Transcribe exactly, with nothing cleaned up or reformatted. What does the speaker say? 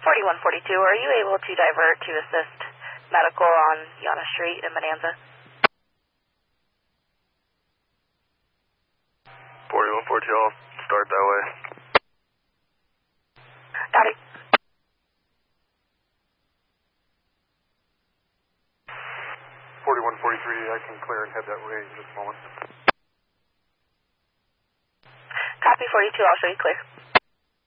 forty-one forty-two, are you able to divert to assist medical on Yana Street in Bonanza? forty-one forty-two, I'll start that way. Got it. forty-one forty-three, I can clear and head that way in just a moment. Copy forty-two, I'll show you clear.